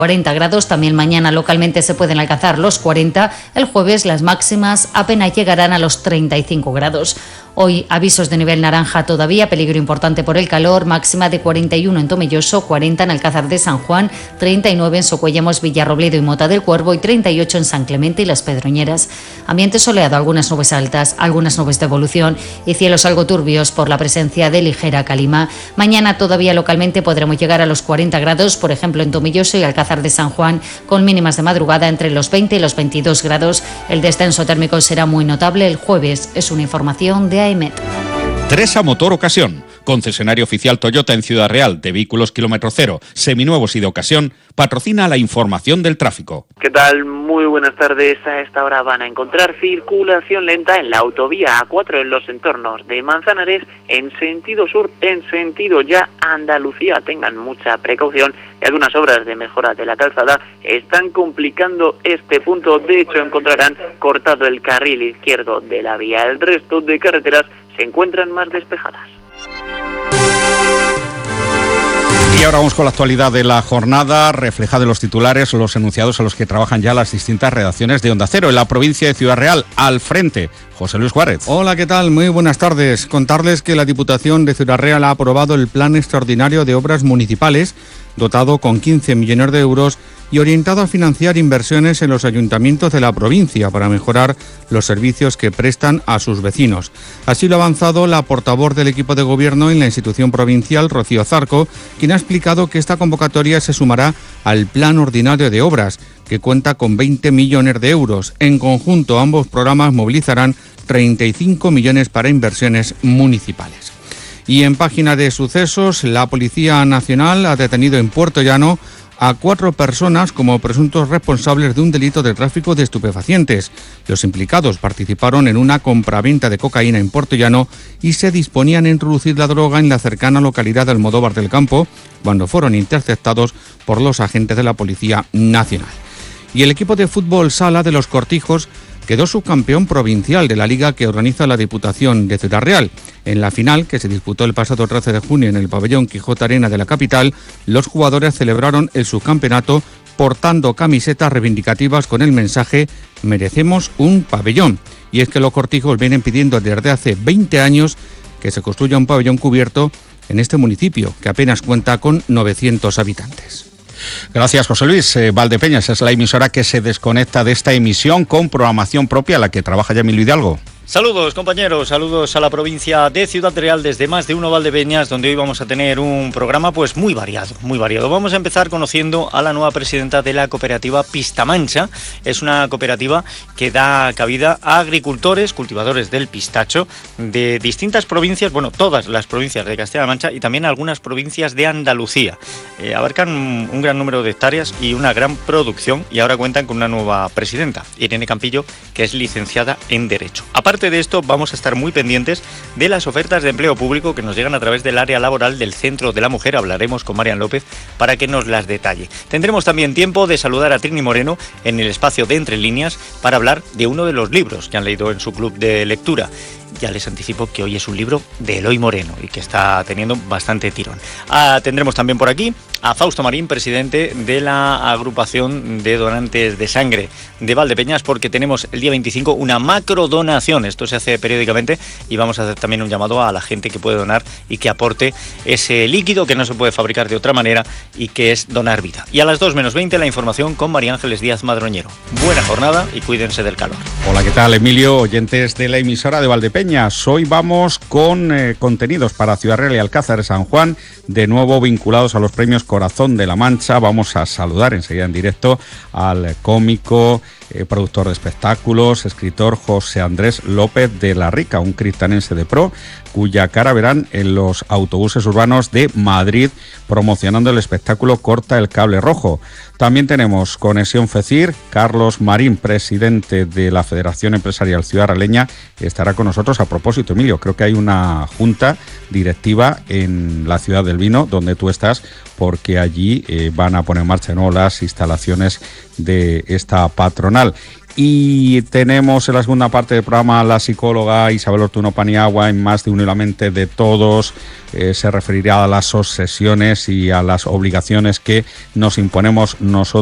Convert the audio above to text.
40 grados, también mañana localmente se pueden alcanzar los 40, el jueves las máximas apenas llegarán a los 35 grados. Hoy avisos de nivel naranja todavía, peligro importante por el calor, máxima de 41 en Tomelloso, 40 en Alcázar de San Juan, 39 en Socuellamos, Villarrobledo y Mota del Cuervo y 38 en San Clemente y Las Pedroñeras. Ambiente soleado, algunas nubes altas, algunas nubes de evolución y cielos algo turbios por la presencia de ligera calima. Mañana todavía localmente podremos llegar a los 40 grados, por ejemplo en Tomelloso y Alcázar de San Juan, con mínimas de madrugada entre los 20 y los 22 grados. El descenso térmico será muy notable el jueves. Es una información de AEMET. Tresa Motor Ocasión, concesionario oficial Toyota en Ciudad Real de vehículos kilómetro cero, seminuevos y de ocasión, patrocina la información del tráfico. ¿Qué tal? Muy buenas tardes. A esta hora van a encontrar circulación lenta en la autovía A4 en los entornos de Manzanares en sentido sur, en sentido ya Andalucía. Tengan mucha precaución y algunas obras de mejora de la calzada están complicando este punto. De hecho, encontrarán cortado el carril izquierdo de la vía. El resto de carreteras se encuentran más despejadas. Y ahora vamos con la actualidad de la jornada, reflejada en los titulares, los enunciados a los que trabajan ya las distintas redacciones de Onda Cero en la provincia de Ciudad Real. Al frente, José Luis Juárez. Hola, ¿qué tal? Muy buenas tardes. Contarles que la Diputación de Ciudad Real ha aprobado el Plan Extraordinario de Obras Municipales, dotado con 15 millones de euros y orientado a financiar inversiones en los ayuntamientos de la provincia para mejorar los servicios que prestan a sus vecinos. Así lo ha avanzado la portavoz del equipo de gobierno en la institución provincial, Rocío Zarco, quien ha explicado que esta convocatoria se sumará al Plan Ordinario de Obras, que cuenta con 20 millones de euros. En conjunto, ambos programas movilizarán 35 millones para inversiones municipales. Y en página de sucesos, la Policía Nacional ha detenido en Puerto Llano a 4 personas como presuntos responsables de un delito de tráfico de estupefacientes. Los implicados participaron en una compraventa de cocaína en Puerto Llano y se disponían a introducir la droga en la cercana localidad de Almodóvar del Campo cuando fueron interceptados por los agentes de la Policía Nacional. Y el equipo de fútbol sala de Los Cortijos quedó subcampeón provincial de la liga que organiza la Diputación de Ciudad Real. En la final, que se disputó el pasado 13 de junio en el pabellón Quijote Arena de la capital, los jugadores celebraron el subcampeonato portando camisetas reivindicativas con el mensaje «Merecemos un pabellón». Y es que los Cortijos vienen pidiendo desde hace 20 años que se construya un pabellón cubierto en este municipio, que apenas cuenta con 900 habitantes. Gracias, José Luis. Valdepeñas es la emisora que se desconecta de esta emisión con programación propia, la que trabaja ya Emilio Hidalgo. Saludos, compañeros, saludos a la provincia de Ciudad Real desde Más de Uno Valdepeñas, donde hoy vamos a tener un programa pues muy variado, muy variado. Vamos a empezar conociendo a la nueva presidenta de la cooperativa Pistamancha. Es una cooperativa que da cabida a agricultores, cultivadores del pistacho de distintas provincias, bueno, todas las provincias de Castilla-La Mancha y también algunas provincias de Andalucía. Abarcan un gran número de hectáreas y una gran producción y ahora cuentan con una nueva presidenta, Irene Campillo, que es licenciada en Derecho. Aparte de esto, vamos a estar muy pendientes de las ofertas de empleo público que nos llegan a través del área laboral del Centro de la Mujer. Hablaremos con Marian López para que nos las detalle. Tendremos también tiempo de saludar a Trini Moreno en el espacio de Entre Líneas para hablar de uno de los libros que han leído en su club de lectura. Ya les anticipo que hoy es un libro de Eloy Moreno y que está teniendo bastante tirón. Tendremos también por aquí a Fausto Marín, presidente de la agrupación de donantes de sangre de Valdepeñas, porque tenemos el día 25 una macro donación. Esto se hace periódicamente y vamos a hacer también un llamado a la gente que puede donar y que aporte ese líquido que no se puede fabricar de otra manera y que es donar vida. Y a las 2 menos 20 la información con María Ángeles Díaz Madroñero. Buena jornada y cuídense del calor. Hola, ¿qué tal, Emilio? Oyentes de la emisora de Valdepeñas. Hoy vamos con contenidos para Ciudad Real y Alcázar de San Juan, de nuevo vinculados a los premios Corazón de la Mancha. Vamos a saludar enseguida en directo al cómico, productor de espectáculos, escritor José Andrés López de la Rica, un cristanense de pro, cuya cara verán en los autobuses urbanos de Madrid promocionando el espectáculo Corta el Cable Rojo. También tenemos Conexión FECIR. Carlos Marín, presidente de la Federación Empresarial Ciudad Realeña, estará con nosotros. A propósito, Emilio, creo que hay una junta directiva en la Ciudad del Vino, donde tú estás, porque allí van a poner en marcha de nuevo las instalaciones de esta patronal. Y tenemos en la segunda parte del programa la psicóloga Isabel Ortuno Paniagua, en Más de Uno y la Mente de Todos. Se referirá a las obsesiones y a las obligaciones que nos imponemos nosotros